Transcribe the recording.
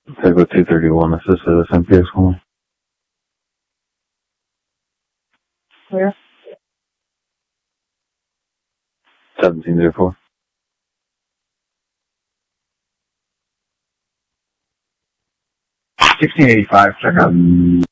Typo 231, assisted with MPX calling. Where? 1704. 1685, check out.